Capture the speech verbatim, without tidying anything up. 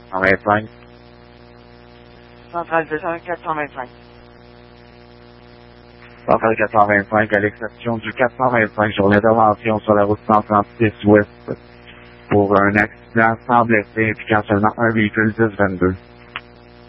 cent vingt-cinq. Centrale deux cent un, quatre cent vingt-cinq. Centrale quatre cent vingt-cinq, à l'exception du quatre cent vingt-cinq sur l'intervention sur la route cent trente-six ouest pour un accident sans blessé impliquant seulement un véhicule dix vingt-deux.